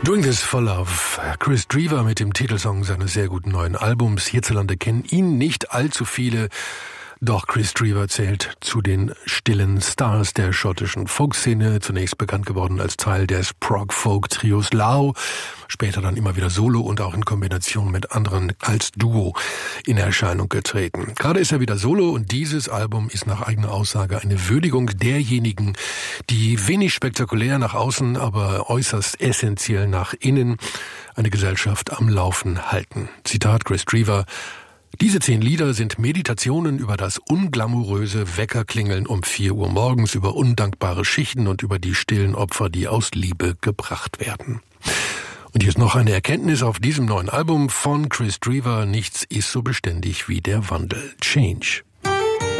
Doing This for Love. Chris Drever mit dem Titelsong seines sehr guten neuen Albums. Hierzulande kennen ihn nicht allzu viele. Doch Chris Drever zählt zu den stillen Stars der schottischen Folkszene, zunächst bekannt geworden als Teil des Prog-Folk-Trios Lau, später dann immer wieder solo und auch in Kombination mit anderen als Duo in Erscheinung getreten. Gerade ist er wieder solo und dieses Album ist nach eigener Aussage eine Würdigung derjenigen, die wenig spektakulär nach außen, aber äußerst essentiell nach innen eine Gesellschaft am Laufen halten. Zitat Chris Drever: Diese 10 Lieder sind Meditationen über das unglamouröse Weckerklingeln um 4 Uhr morgens, über undankbare Schichten und über die stillen Opfer, die aus Liebe gebracht werden. Und hier ist noch eine Erkenntnis auf diesem neuen Album von Chris Drever: Nichts ist so beständig wie der Wandel. Change.